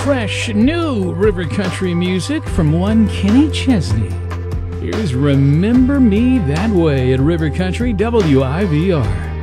fresh, new river country music from one Kenny Chesney. Here's Remember Me That Way at River Country WIVR.